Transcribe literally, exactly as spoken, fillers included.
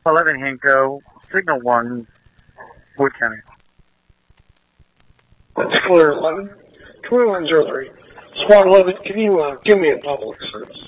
eleven Hinko, Signal one, Wood County. That's Clear eleven, twenty-one zero three. Squad eleven, can you uh, give me a public service?